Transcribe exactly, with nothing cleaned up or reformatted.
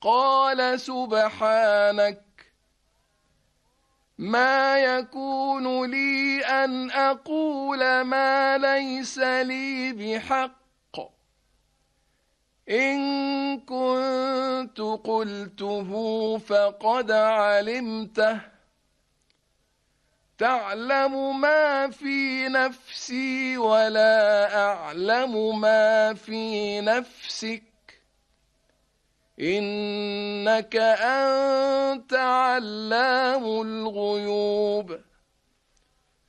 قال سبحانك ما يكون لي أن أقول ما ليس لي بحق إن كنت قلته فقد علمته تعلم ما في نفسي ولا أعلم ما في نفسك إنك أنت علام الغيوب.